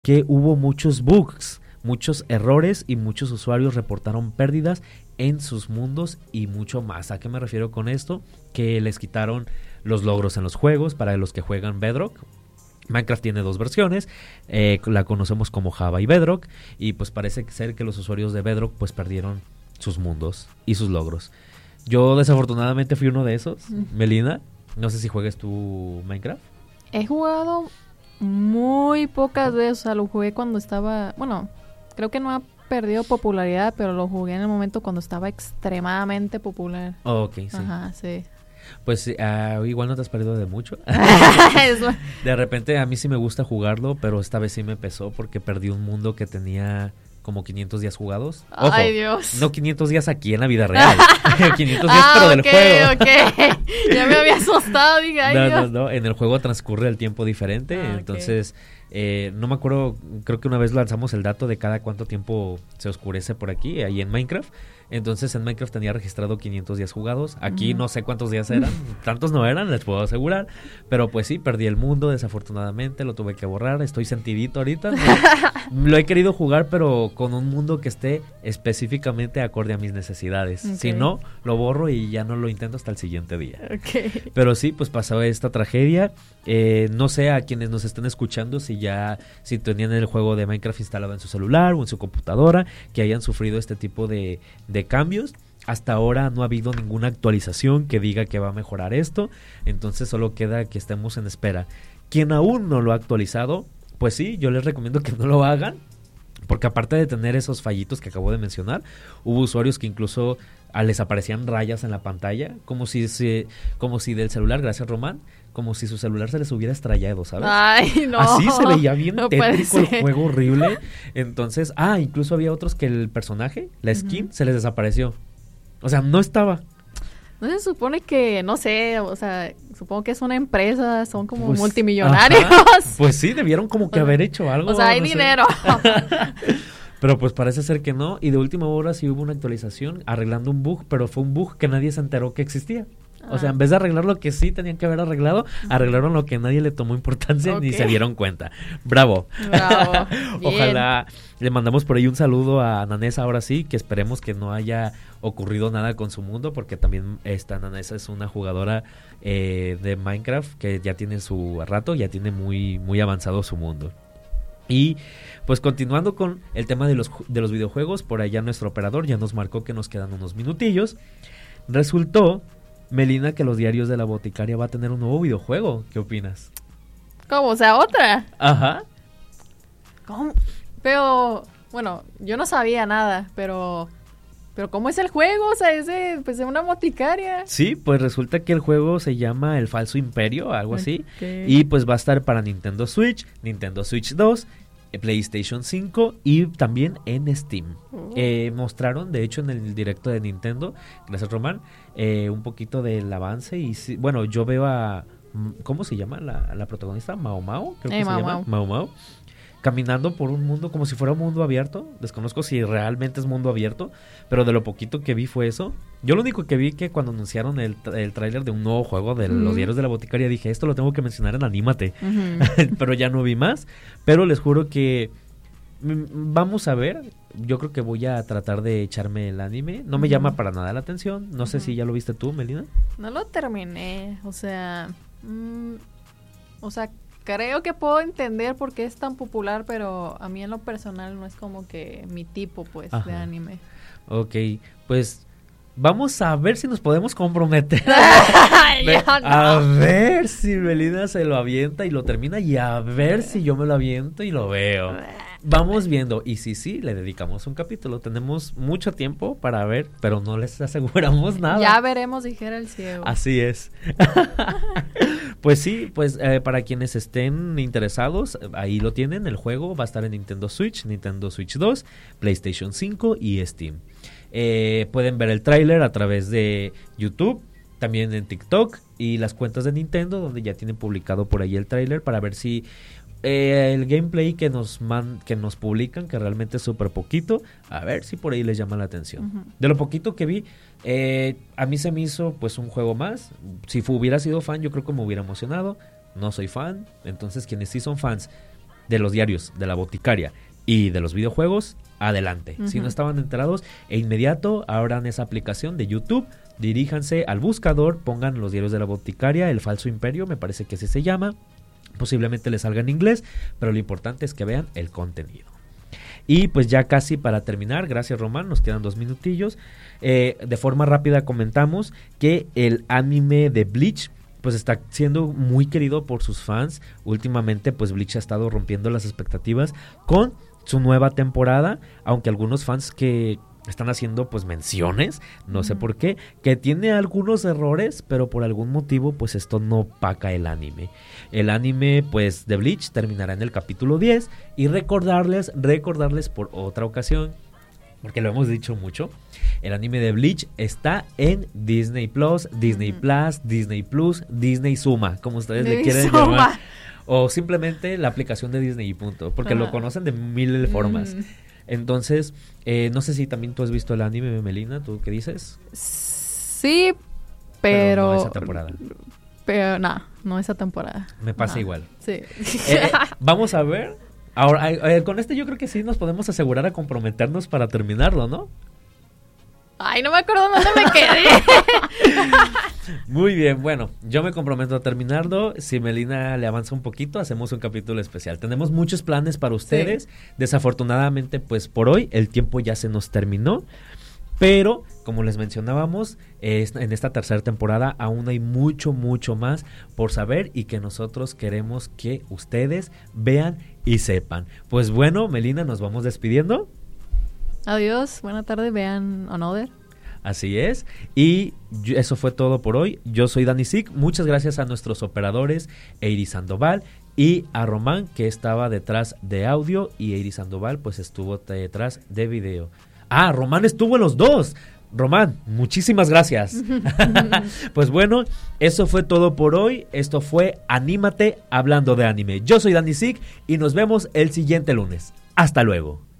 que hubo muchos bugs, muchos errores y muchos usuarios reportaron pérdidas en sus mundos y mucho más. ¿A qué me refiero con esto? Que les quitaron los logros en los juegos para los que juegan Bedrock. Minecraft tiene 2 versiones, la conocemos como Java y Bedrock, y pues parece ser que los usuarios de Bedrock pues perdieron sus mundos y sus logros. Yo desafortunadamente fui uno de esos. Melina, no sé si juegues tú Minecraft. He jugado muy pocas veces, o sea, lo jugué cuando estaba, bueno, creo que no ha perdido popularidad, pero lo jugué en el momento cuando estaba extremadamente popular. Oh, ok, sí. Ajá, sí. Pues igual no te has perdido de mucho. De repente a mí sí me gusta jugarlo, pero esta vez sí me pesó porque perdí un mundo que tenía como 500 días jugados. Ojo, ay, Dios. No 500 días aquí en la vida real. 500 días pero del juego. Ok. Ya me había asustado, dije, ay, Dios. No, en el juego transcurre el tiempo diferente, entonces no me acuerdo, creo que una vez lanzamos el dato de cada cuánto tiempo se oscurece por aquí, ahí en Minecraft. Entonces en Minecraft tenía registrado 500 días jugados. Aquí no sé cuántos días eran, tantos no eran, les puedo asegurar. Pero pues sí, perdí el mundo desafortunadamente, lo tuve que borrar. Estoy sentidito ahorita. Lo he querido jugar, pero con un mundo que esté específicamente acorde a mis necesidades. Okay. Si no, lo borro y ya no lo intento hasta el siguiente día. Okay. Pero sí, pues pasó esta tragedia. No sé a quienes nos estén escuchando si tenían el juego de Minecraft instalado en su celular o en su computadora, que hayan sufrido este tipo de cambios. Hasta ahora no ha habido ninguna actualización que diga que va a mejorar esto, entonces solo queda que estemos en espera. Quien aún no lo ha actualizado, pues sí, yo les recomiendo que no lo hagan, porque aparte de tener esos fallitos que acabo de mencionar, hubo usuarios que incluso les aparecían rayas en la pantalla, como si del celular, gracias Román, como si su celular se les hubiera estrellado, ¿sabes? Ay, no. Así se veía bien no tétrico el juego, horrible. Entonces, incluso había otros que el personaje, la skin, se les desapareció. O sea, no estaba. No se supone que, no sé, o sea, supongo que es una empresa, son como pues, multimillonarios. Ajá. Pues sí, debieron como que haber hecho algo. O sea, hay dinero. Pero pues parece ser que no. Y de última hora sí hubo una actualización arreglando un bug, pero fue un bug que nadie se enteró que existía. O sea, en vez de arreglar lo que sí tenían que haber arreglado, arreglaron lo que nadie le tomó importancia ni se dieron cuenta. Bravo. Ojalá le mandamos por ahí un saludo a Nanesa ahora sí, que esperemos que no haya ocurrido nada con su mundo, porque también esta Nanesa es una jugadora de Minecraft que ya tiene su rato, ya tiene muy, muy avanzado su mundo. Y pues continuando con el tema de los videojuegos, por allá nuestro operador ya nos marcó que nos quedan unos minutillos. Resultó, Melina, que los diarios de la boticaria va a tener un nuevo videojuego. ¿Qué opinas? ¿Cómo? O sea, otra. Ajá. ¿Cómo? Pero, bueno, yo no sabía nada, pero ¿cómo es el juego? O sea, es de una boticaria. Sí, pues resulta que el juego se llama El Falso Imperio, algo así. Y pues va a estar para Nintendo Switch 2, PlayStation 5 y también en Steam. Mostraron, de hecho, en el directo de Nintendo, gracias Román, un poquito del avance y sí, bueno, yo veo a ¿cómo se llama la protagonista? Mao Mao, creo que se llama Mao Mao, caminando por un mundo como si fuera un mundo abierto. Desconozco si realmente es mundo abierto, pero de lo poquito que vi fue eso. Yo lo único que vi que cuando anunciaron el tráiler de un nuevo juego de los diarios de la boticaria, dije, esto lo tengo que mencionar en Anímate. Pero ya no vi más. Pero les juro que vamos a ver. Yo creo que voy a tratar de echarme el anime. No me llama para nada la atención. No sé si ya lo viste tú, Melina. No lo terminé. O sea, creo que puedo entender por qué es tan popular, pero a mí en lo personal no es como que mi tipo, pues, de anime. Ok, pues vamos a ver si nos podemos comprometer. No. A ver si Melina se lo avienta y lo termina, y a ver si yo me lo aviento y lo veo. Vamos viendo, y sí, le dedicamos un capítulo. Tenemos mucho tiempo para ver, pero no les aseguramos nada. Ya veremos, dijera el ciego. Así es. Pues sí, pues para quienes estén interesados, ahí lo tienen, el juego va a estar en Nintendo Switch 2, PlayStation 5 y Steam. Pueden ver el tráiler a través de YouTube, también en TikTok y las cuentas de Nintendo, donde ya tienen publicado por ahí el tráiler, para ver si el gameplay que nos publican, que realmente es súper poquito, a ver si por ahí les llama la atención. De lo poquito que vi, a mí se me hizo pues un juego más. Si hubiera sido fan, yo creo que me hubiera emocionado. No soy fan, entonces quienes sí son fans de los diarios de la boticaria y de los videojuegos, adelante. Si no estaban enterados, e inmediato abran esa aplicación de YouTube, diríjanse al buscador, pongan los diarios de la boticaria, el falso imperio, me parece que así se llama. Posiblemente les salga en inglés, pero lo importante es que vean el contenido. Y pues ya casi para terminar, gracias Román, nos quedan 2 minutillos. De forma rápida comentamos que el anime de Bleach pues está siendo muy querido por sus fans. Últimamente pues Bleach ha estado rompiendo las expectativas con su nueva temporada, aunque algunos fans que están haciendo pues menciones, no sé por qué, que tiene algunos errores, pero por algún motivo pues esto no opaca el anime. El anime pues de Bleach terminará en el capítulo 10 y recordarles por otra ocasión, porque lo hemos dicho mucho, el anime de Bleach está en Disney Plus, Disney Plus, Disney Plus, Disney Suma, como ustedes le quieren llamar, o simplemente la aplicación de Disney y punto, porque lo conocen de mil formas. Entonces, no sé si también tú has visto el anime, Melina, ¿tú qué dices? Sí, pero no esa temporada. Pero no esa temporada. Me pasa igual. Sí. Vamos a ver. Ahora, con este yo creo que sí nos podemos asegurar a comprometernos para terminarlo, ¿no? Ay, no me acuerdo dónde me quedé. Muy bien, bueno, yo me comprometo a terminarlo. Si Melina le avanza un poquito, hacemos un capítulo especial. Tenemos muchos planes para ustedes. Sí. Desafortunadamente, pues por hoy el tiempo ya se nos terminó. Pero, como les mencionábamos, en esta tercera temporada aún hay mucho, mucho más por saber y que nosotros queremos que ustedes vean y sepan. Pues bueno, Melina, nos vamos despidiendo. Adiós, buena tarde, vean Another. Así es, y eso fue todo por hoy. Yo soy Dani Sick, muchas gracias a nuestros operadores Eiry Sandoval y a Román, que estaba detrás de audio, y Eiry Sandoval pues estuvo detrás de video. Román estuvo en los dos. Román, muchísimas gracias. Pues bueno, eso fue todo por hoy. Esto fue Anímate hablando de anime. Yo soy Dani Sick y nos vemos el siguiente lunes. Hasta luego.